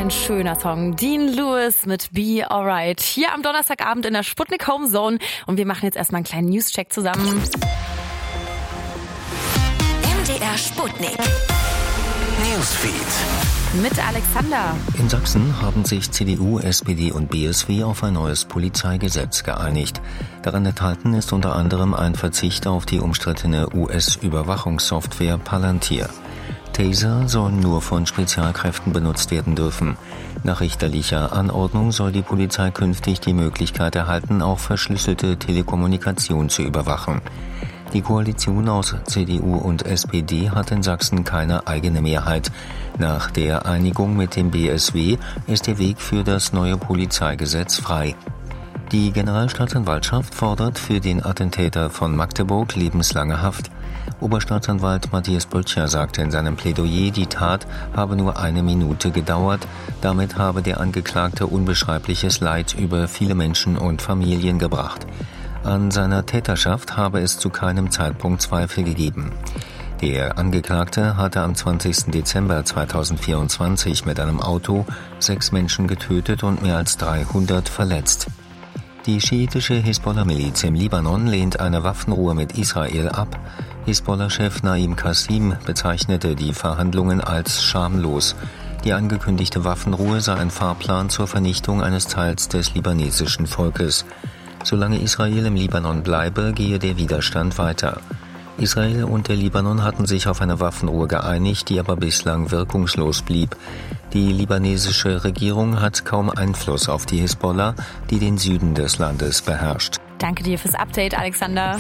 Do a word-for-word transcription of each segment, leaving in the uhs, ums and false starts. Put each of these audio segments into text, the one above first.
ein schöner Song. Dean Lewis mit Be Alright. Hier am Donnerstagabend in der Sputnik Home Zone. Und wir machen jetzt erstmal einen kleinen News-Check zusammen. M D R Sputnik. Newsfeed. Mit Alexander. In Sachsen haben sich C D U, S P D und B S W auf ein neues Polizeigesetz geeinigt. Daran enthalten ist unter anderem ein Verzicht auf die umstrittene U S-Überwachungssoftware Palantir. Taser sollen nur von Spezialkräften benutzt werden dürfen. Nach richterlicher Anordnung soll die Polizei künftig die Möglichkeit erhalten, auch verschlüsselte Telekommunikation zu überwachen. Die Koalition aus C D U und S P D hat in Sachsen keine eigene Mehrheit. Nach der Einigung mit dem B S W ist der Weg für das neue Polizeigesetz frei. Die Generalstaatsanwaltschaft fordert für den Attentäter von Magdeburg lebenslange Haft. Oberstaatsanwalt Matthias Böttcher sagte in seinem Plädoyer, die Tat habe nur eine Minute gedauert. Damit habe der Angeklagte unbeschreibliches Leid über viele Menschen und Familien gebracht. An seiner Täterschaft habe es zu keinem Zeitpunkt Zweifel gegeben. Der Angeklagte hatte am zwanzigsten Dezember zweitausendvierundzwanzig mit einem Auto sechs Menschen getötet und mehr als dreihundert verletzt. Die schiitische Hisbollah-Miliz im Libanon lehnt eine Waffenruhe mit Israel ab. Hisbollah-Chef Naim Qassim bezeichnete die Verhandlungen als schamlos. Die angekündigte Waffenruhe sei ein Fahrplan zur Vernichtung eines Teils des libanesischen Volkes. Solange Israel im Libanon bleibe, gehe der Widerstand weiter. Israel und der Libanon hatten sich auf eine Waffenruhe geeinigt, die aber bislang wirkungslos blieb. Die libanesische Regierung hat kaum Einfluss auf die Hisbollah, die den Süden des Landes beherrscht. Danke dir fürs Update, Alexander.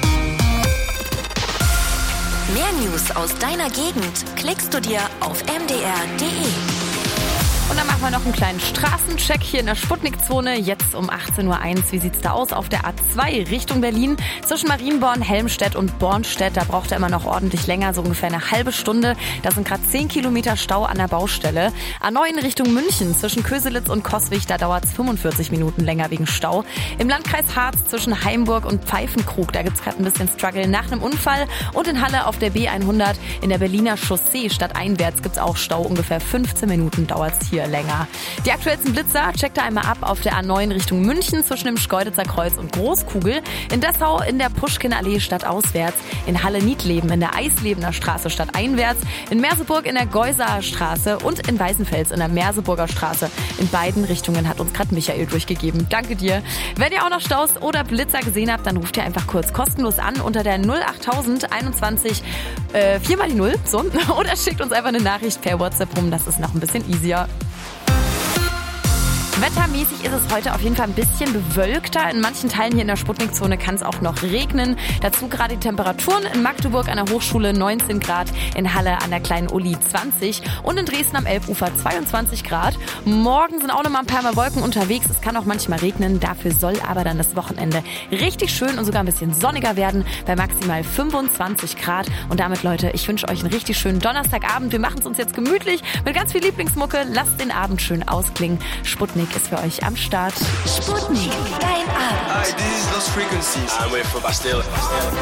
Mehr News aus deiner Gegend klickst du dir auf m d r punkt d e. Und dann machen wir noch einen kleinen Straßencheck hier in der Sputnik-Zone. Jetzt um achtzehn Uhr eins. Wie sieht's da aus? Auf der A zwei Richtung Berlin zwischen Marienborn, Helmstedt und Bornstedt. Da braucht er immer noch ordentlich länger, so ungefähr eine halbe Stunde. Da sind gerade zehn Kilometer Stau an der Baustelle. A neun Richtung München zwischen Köselitz und Coswig. Da dauert es fünfundvierzig Minuten länger wegen Stau. Im Landkreis Harz zwischen Heimburg und Pfeifenkrug. Da gibt's gerade ein bisschen Struggle nach einem Unfall. Und in Halle auf der B hundert in der Berliner Chaussee stadteinwärts gibt's auch Stau. Ungefähr fünfzehn Minuten dauert's hier länger. Die aktuellsten Blitzer checkt ihr einmal ab auf der A neun Richtung München zwischen dem Schkeuditzer Kreuz und Großkugel, in Dessau in der Puschkinallee stadtauswärts, in Halle-Niedleben in der Eislebener Straße stadteinwärts, in Merseburg in der Geusaer Straße und in Weißenfels in der Merseburger Straße. In beiden Richtungen hat uns gerade Michael durchgegeben. Danke dir. Wenn ihr auch noch Staus oder Blitzer gesehen habt, dann ruft ihr einfach kurz kostenlos an unter der null achttausend einundzwanzig äh, vier mal die null so, oder schickt uns einfach eine Nachricht per WhatsApp rum. Das ist noch ein bisschen easier. Wettermäßig ist es heute auf jeden Fall ein bisschen bewölkter. In manchen Teilen hier in der Sputnik-Zone kann es auch noch regnen. Dazu gerade die Temperaturen in Magdeburg an der Hochschule neunzehn Grad, in Halle an der Kleinen Uli zwanzig und in Dresden am Elbufer zweiundzwanzig Grad. Morgen sind auch noch mal ein paar Mal Wolken unterwegs. Es kann auch manchmal regnen. Dafür soll aber dann das Wochenende richtig schön und sogar ein bisschen sonniger werden bei maximal fünfundzwanzig Grad. Und damit, Leute, ich wünsche euch einen richtig schönen Donnerstagabend. Wir machen es uns jetzt gemütlich mit ganz viel Lieblingsmucke. Lasst den Abend schön ausklingen. Sputnik ist für euch am Start. Sputnik, dein Abend. Hi, this is Lost Frequencies. I'm with Bastille.